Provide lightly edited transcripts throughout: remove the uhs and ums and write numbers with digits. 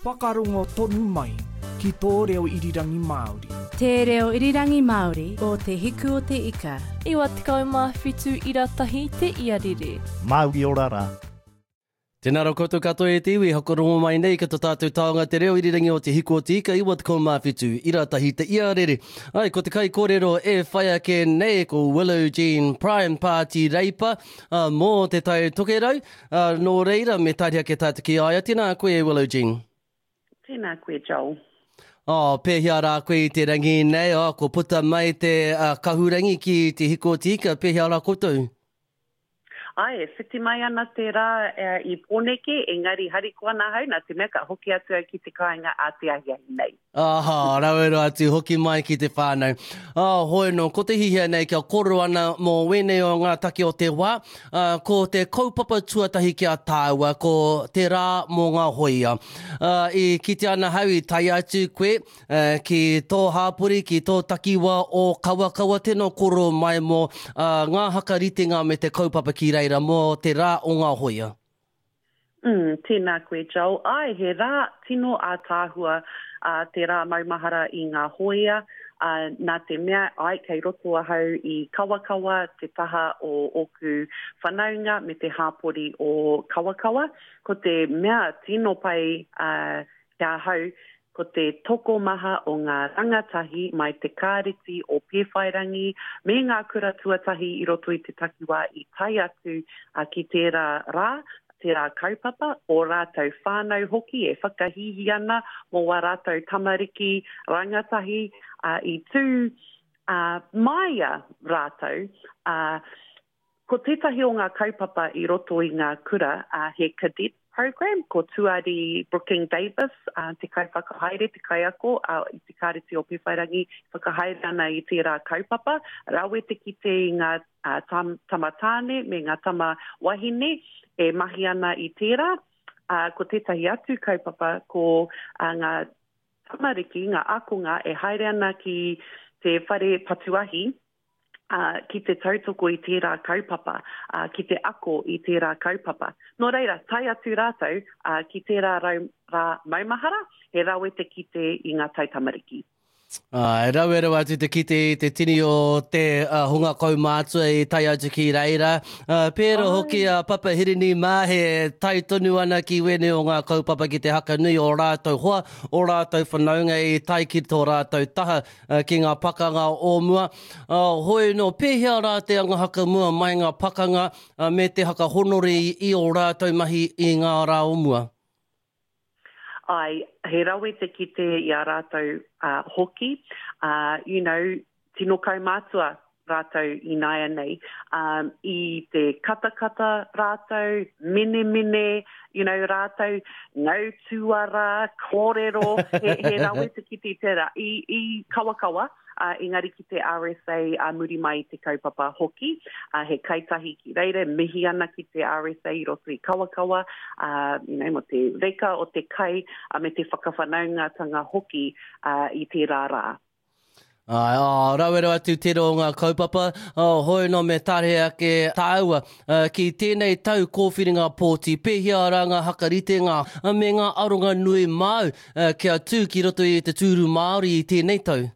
whakarongo tonu mai ki tō reo irirangi Māori. Te reo irirangi Māori o te hiku o te ika. Iwa tekau mā whitu iratahi te iarere. Māori ora rā. Tēnā rau koutou katoa e te iwi, hokorongo mai nei ka tō tātou taonga te reo irirangi o te hiku o te ika, iwa te kaumāwhitu, iratahi te iarere. Ai, ko te kai kōrero e whai ake nei ko Willow Jean Prime Party Reipa, mō te tai tokerau, nō reira me tāria ke tātou ki aia. Tēnā koe Willow Jean. Tēnā koe Joel. Pēhia rā koe i te rangi nei, ko puta mai te kahurangi ki te hiku o te ika, pēhia rā koutou. Ai, e whiti mai ana te rā I pōneke, engari harikoa nā hau, nā te mea ka hoki atu ki te kāinga a te ahiahi nei. Rawero atu, hoki mai ki te whānau. Hoi no, ko te hihia nei kia koro ana mō wene o ngā take o te wā, ko te kaupapa tuatahi kia tāua, ko te rā mō ngā hoia. I kite ana hau I tai atu koe, ki tō hāpuri, ki tō takiwa o kawakawa, tēnā koro mai mō ngā hakaritenga me te kaupapa ki reira mō te rā o ngā hoia. Tēnā koe Joel. Ai, he rā tino a tāhua te rā maumahara I ngā hoia, nā te mea ai kei roto ahau I kawakawa, te taha o oku whanaunga me te hāpori o kawakawa. Ko te mea tino pai kia hau, ko te toko maha o ngā rangatahi mai te kāreti o pēwhairangi me ngā kura tuatahi I roto I te takiwā I tai atu ki tērā rā, tērā kaupapa o rātou whānau hoki e whakahihi ana mō wā rātou tamariki rangatahi I tū maia rātou. Ko tētahi o ngā kaupapa I roto I ngā kura he cadet program ko tuari Brooking Davis, te kai whakahaere, te kai ako, I te kāreti o Pewhairangi, whakahaere ana I tērā kaupapa, rawe te kite I ngā tamatāne me ngā tama wahine, e mahi ana I tērā, ko tētahi atu kaupapa ko ngā tamariki, ngā akonga, e haere ana ki te whare patuahi, ki te tautoko I tērā kaupapa, ki te ako I tērā kaupapa. Nō reira, tai atu rātou ki tērā rā maumahara, he rawe te kite I ngā taitamariki. Rawero atu te kite I te tini o te hunga kaumātua I tai atu ki reira. Pēro hoki a Papa Hirini mā he tai tonu ana ki wene o ngā kaupapa ki te haka nui o rātou hoa, o rātou whanaunga I tai ki tō rātou taha ki ngā pakanga o mua. Hoi no, pēhea rā te anga haka mua mai ngā pakanga me te haka honori I o rātou mahi I ngā rā o mua. Ai, he rawe te kite I a rātou hoki. You know, tino kaumātua rātou I naia nei. I te katakata rātou, mene, you know, rātou, ngau tuara, kōrero, he rawe te kite tērā. I kawakawa, engari ki te RSA muri mai te kaupapa hoki, he kaitahi ki reire, mihi ana ki te RSA I roto I kawakawa, you know, mo te reka o te kai, me te whakawhanaunga tanga hoki I tērā rā. Rawero atu te ro ngā kaupapa, hoi no me tare ake tāua ki tēnei tau kōwhiringa pōti, pēhia rā ngā hakarite ngā me ngā aronga nui mau kia tū ki roto I te tūru Māori I tēnei tau.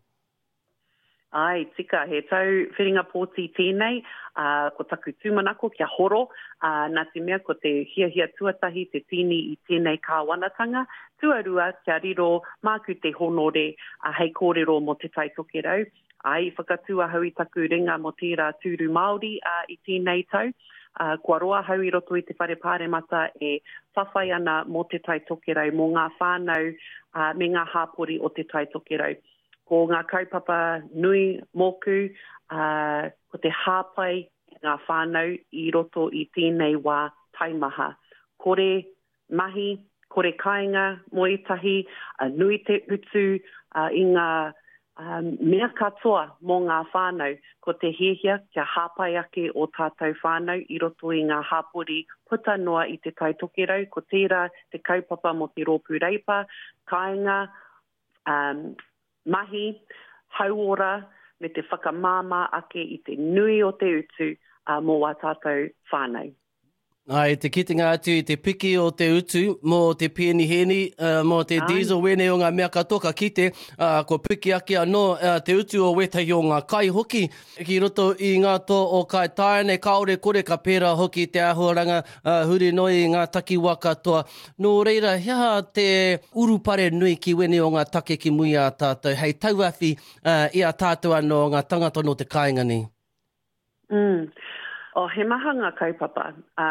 Ai, tika, he tau whiringa pōti tēnei, ko taku tūmanako kia horo, nā te mea ko te hia tuatahi, te tini I tēnei kāwanatanga, tuarua kia riro māku te honore, hei kōrero mo te tai tokerau. Ai, whakatua hau I taku ringa mo tērā tūru Māori I tēnei tau. Kua roa hau I roto I te whare pāremata e whawhai ana mo te tai tokerau, mo ngā whānau me ngā hāpori o te tai tokerau. Ko ngā kaupapa nui moku, ko te hāpai ngā whānau I roto I tēnei wā taimaha. Kore mahi, kore kāinga mo etahi, nui te utu I ngā mea katoa mo ngā whānau, ko te hihia kia hāpai ake o tātou whānau I roto I ngā hāpori puta noa I te taitokerau, ko tērā te kaupapa mo te rōpū reipa, kāinga, mahi, hauora, me te whakamāmā ake I te nui o te utu mō wā tātou whānau. Ai, te kitinga atu i te piki o te utu, mō te peniheni, mō te diesel wene o ngā mea katoa kite, ko piki ake anō te utu o wetahi o ngā kai hoki. Ki roto i ngā tō o kai tāne, kaore kore ka pērā hoki te āhuaranga huri noi i ngā takiwā katoa. Nō reira, hea te urupare nui ki wene o ngā take ki mui a tātou. Hei tauawhi i a tātou anō ngā tangata no te kāingani. O he maha ngā kaupapa,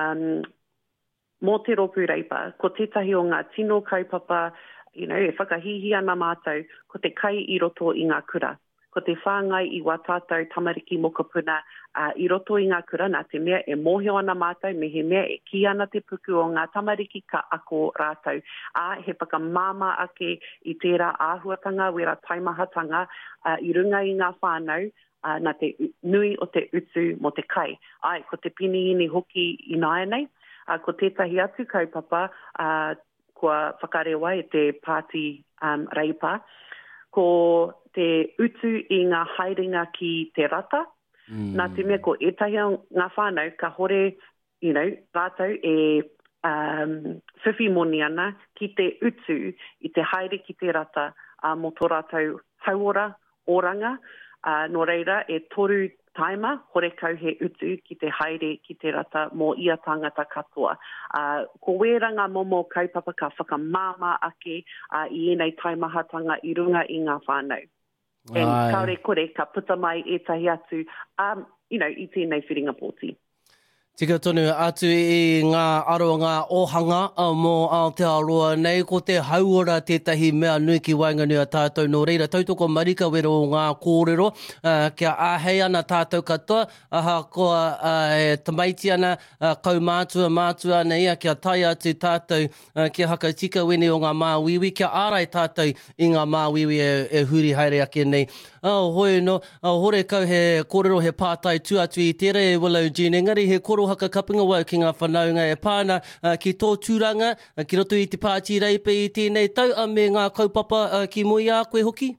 mō te ropu reipa, ko tētahi o ngā tino kaupapa, e whakahihi ana mātou, ko te kai i roto i ngā kura. Ko te whāngai i wā tātou tamariki mokopuna i roto i ngā kura, nā te mea e mōhio ana mātou, me he mea e ki ana te puku o ngā tamariki ka ako rātou. He whakamāma ake i tērā āhuatanga, wera taimahatanga, i runga i ngā whānau, nā te nui o te utu mo te kai. Ko te piniini hoki i nāia nei, ko tētahi atu kaupapa, kua whakarewa e te pāti reipa, ko te utu i ngā haerenga ki te rata. Nā te mea ko etahi o ngā whānau, ka hore, rātou e whiwhi moni ana ki te utu i te haere ki te rata mo tō rātou hauora, oranga, nō reira e toru taima, hore kau he utu ki te haere ki te rata mō ia tangata katoa. Ko wēranga momo kaupapa ka whakamāma ake i enei taimahatanga i runga i ngā whānau. Kaore kore ka puta mai e tahi atu, i tēnei whiringa pōti. Tika tonu atu i ngā aroanga ohanga mō Aotearoa nei, ko te hauora tētahi mea nui ki waingani a tātou. Nō reira, tautoko marika wero o ngā kōrero, kia āhei ana tātou katoa, koa e tamaiti ana kaumātua nei, kia tai atu tātou, kia haka tika wene o ngā māwiwi, kia ārai tātou i ngā māwiwi e huri haere ake nei. Hoi no, hore kau he kōrero he pātai tu atu i tere e Willow Jean, engari he koro haka kapinga wau ki ngā whanaunga e pāna ki tō tūranga, ki roto i te pāti reipa i tēnei tau, me ngā kaupapa ki mui a koe hoki?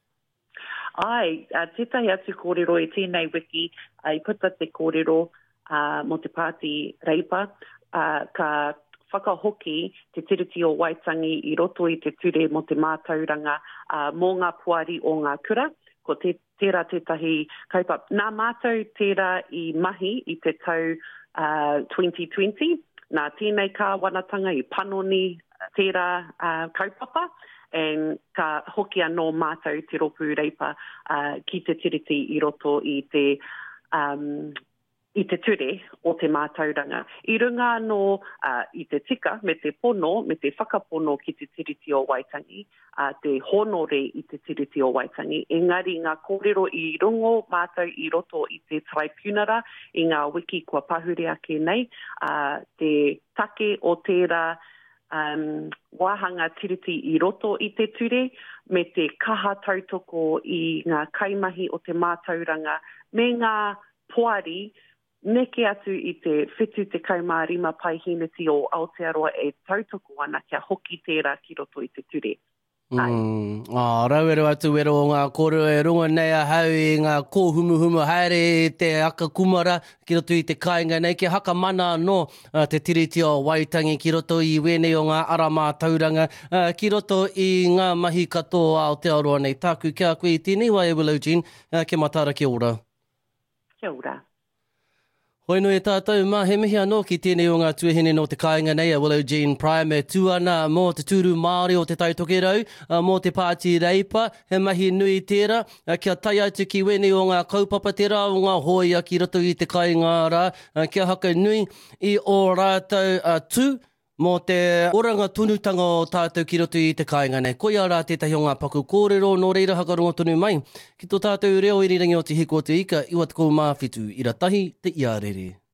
Tētahi atu kōrero i tēnei wiki, i puta te kōrero mo te pāti reipa, ka whakahoki te tiriti o Waitangi i roto i te ture mo te mātauranga mō ngā puari o ngā kura, ko tērā tētahi kaupapa. Nā mātou tērā i mahi i te tau 2020, nā tēnei ka wanatanga i panoni tērā kaupapa, ka hoki anō mātou te ropu reipa ki te tiriti i roto i te ture o te mātauranga. I runga anō i te tika, me te pono, me te whakapono ki te tiriti o Waitangi, te honore i te tiriti o Waitangi. Engari ngā kōrero i rungo mātou i roto i te tribunara, i ngā wiki kua pahuri ake nei, te take o tērā wāhanga tiriti i roto i te ture, me te kaha tautoko i ngā kaimahi o te mātauranga, me ngā poari, neke atu i te whetu te kaumārima pai hineti o Aotearoa e tautoko ana kia hoki tērā ki roto i te ture. Rauero atu wero o ngā kōrero e runga nei a hau i ngā kōhumuhumu haere i te aka kumara ki roto i te kāinga nei, ki haka mana no te tiriti o Waitangi ki roto i wene o ngā arama tauranga, ki roto i ngā mahi katoa Aotearoa nei. Tāku kia koe i tēnei wai Willow Jean, ke matara kia ora. Kia ora. Hoi no e tātou, he mihi anō ki tēnei o ngā tuahine no te kāinga nei a Willow Jean Prime me tuana mō te tūru Māori o te taitokerau, mō te pāti reipa, he mahi nui tērā, kia tai atu ki wene o ngā kaupapa tērā o ngā hoia ki roto i te kāinga rā, kia haka nui i o rātou tū, mō te oranga tunutanga o tātou ki roto i te kāinga nei. Koia rā tētahi o ngā paku kōrero, nō reira hakarongo tonu mai. Ki tō tātou reo irirangi o te hiko o te ika, iwa te kou mawhitu, ira tahi te iarere.